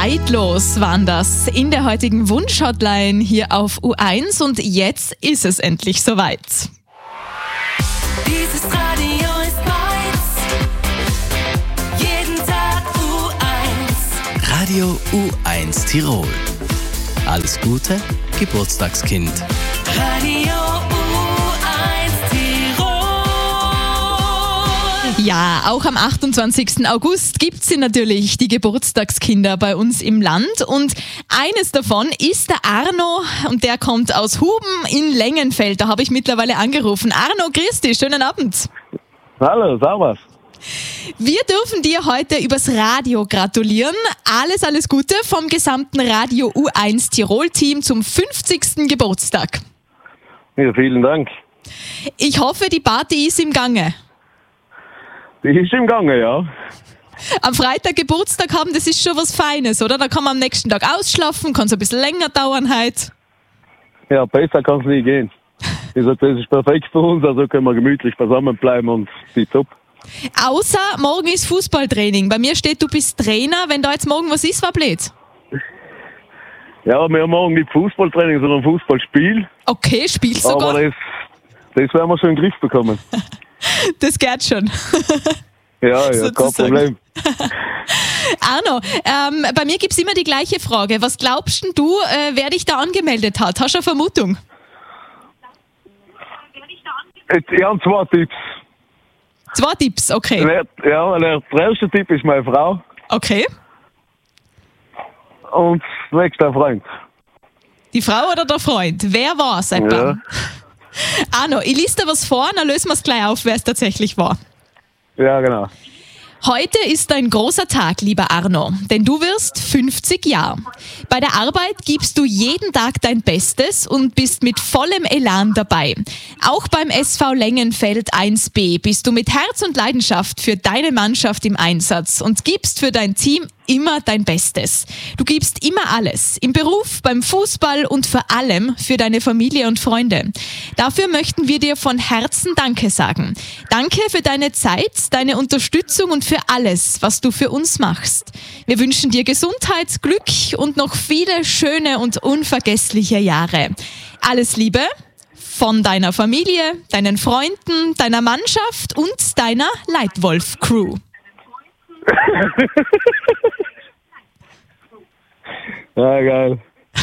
Zeitlos waren das in der heutigen Wunsch-Hotline hier auf U1 und jetzt ist es endlich soweit. Dieses Radio ist meins, jeden Tag U1. Radio U1 Tirol. Alles Gute, Geburtstagskind. Radio U1 Tirol. Ja, auch am 28. August gibt es natürlich die Geburtstagskinder bei uns im Land und eines davon ist der Arno und der kommt aus Huben in Lengenfeld. Da habe ich mittlerweile angerufen. Arno, grüß dich, schönen Abend. Hallo, servus. Wir dürfen dir heute übers Radio gratulieren. Alles Gute vom gesamten Radio U1 Tirol-Team zum 50. Geburtstag. Ja, vielen Dank. Ich hoffe, die Party ist im Gange. Die ist im Gange, ja. Am Freitag Geburtstag haben, das ist schon was Feines, oder? Da kann man am nächsten Tag ausschlafen, kann es ein bisschen länger dauern heute. Ja, besser kann es nie gehen. Das ist perfekt für uns, also können wir gemütlich zusammenbleiben und tipptopp. Außer morgen ist Fußballtraining. Bei mir steht, du bist Trainer. Wenn da jetzt morgen was ist, war blöd. Ja, wir haben morgen nicht Fußballtraining, sondern Fußballspiel. Okay, spielst sogar? Aber das werden wir schon in den Griff bekommen. Das geht schon. Ja, kein Sozusagen. Problem. Arno, bei mir gibt es immer die gleiche Frage. Was glaubst denn du, wer dich da angemeldet hat? Hast du eine Vermutung? Ich habe 2 Tipps. 2 Tipps, okay. Der erste Tipp ist meine Frau Okay. und der nächste ein Freund. Die Frau oder der Freund? Wer war es etwa? Ja. Arno, ich lese dir was vor, dann lösen wir es gleich auf, wer es tatsächlich war. Ja, genau. Heute ist ein großer Tag, lieber Arno, denn du wirst 50 Jahre. Bei der Arbeit gibst du jeden Tag dein Bestes und bist mit vollem Elan dabei. Auch beim SV Lengenfeld 1B bist du mit Herz und Leidenschaft für deine Mannschaft im Einsatz und gibst für dein Team immer dein Bestes. Du gibst immer alles, im Beruf, beim Fußball und vor allem für deine Familie und Freunde. Dafür möchten wir dir von Herzen Danke sagen. Danke für deine Zeit, deine Unterstützung und für alles, was du für uns machst. Wir wünschen dir Gesundheit, Glück und noch viele schöne und unvergessliche Jahre. Alles Liebe von deiner Familie, deinen Freunden, deiner Mannschaft und deiner Leitwolf-Crew. Ja, geil.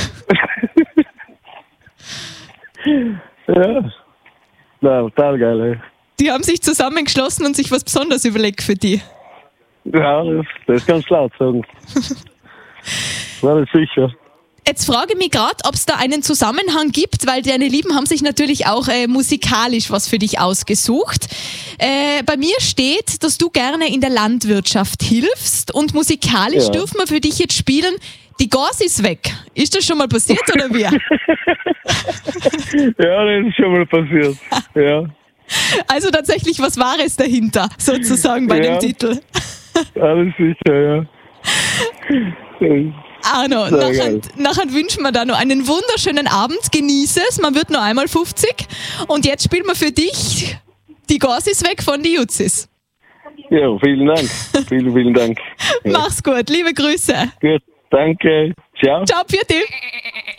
Ja. Na, total geil, ey. Die haben sich zusammengeschlossen und sich was Besonderes überlegt für die. Ja, das kannst du laut sagen. War das sicher. Jetzt frage ich mich gerade, ob es da einen Zusammenhang gibt, weil deine Lieben haben sich natürlich auch musikalisch was für dich ausgesucht. Bei mir steht, dass du gerne in der Landwirtschaft hilfst und musikalisch dürfen wir für dich jetzt spielen, die Gas ist weg. Ist das schon mal passiert oder wie? Ja, das ist schon mal passiert. Ja. Also tatsächlich was Wahres dahinter, sozusagen bei dem Titel. Alles sicher, ja. Arno, nachher wünschen wir da noch einen wunderschönen Abend. Genieße es, man wird noch einmal 50. Und jetzt spielen wir für dich die Gas ist weg von die Jutzis. Ja, vielen Dank. Vielen Dank. Ja. Mach's gut, liebe Grüße. Gut, danke. Ciao. Ciao, für dich.